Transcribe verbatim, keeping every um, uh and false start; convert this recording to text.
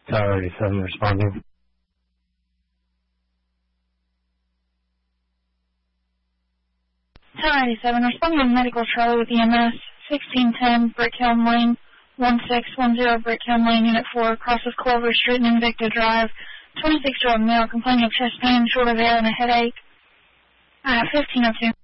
Tower eighty-seven responding. Tower eighty-seven, responding to medical Charlie with E M S, sixteen ten Brickhelm Lane, one six one zero Brickhelm Lane, Unit four, crosses Culver Street and Invicta Drive, twenty-six-year-old male complaining of chest pain, shoulder air, and a headache. Uh, fifteen oh two.